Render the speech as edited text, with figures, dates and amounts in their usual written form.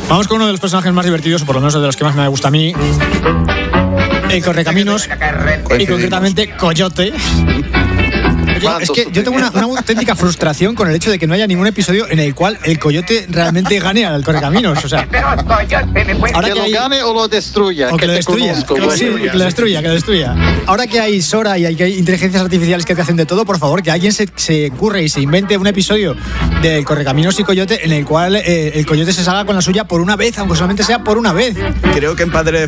Vamos con uno de los personajes más divertidos, o por lo menos de los que más me gusta a mí. El Correcaminos, y concretamente Coyote. Es que yo tengo una auténtica frustración con el hecho de que no haya ningún episodio en el cual el Coyote realmente gane al Correcaminos. O sea, ahora que lo gane o lo destruya. O que lo destruya. Que lo destruya. Ahora que hay Sora y hay inteligencias artificiales que te hacen de todo, por favor, que alguien se curre y se invente un episodio del Correcaminos y Coyote en el cual el Coyote se salga con la suya por una vez, aunque solamente sea por una vez. Creo que en Padre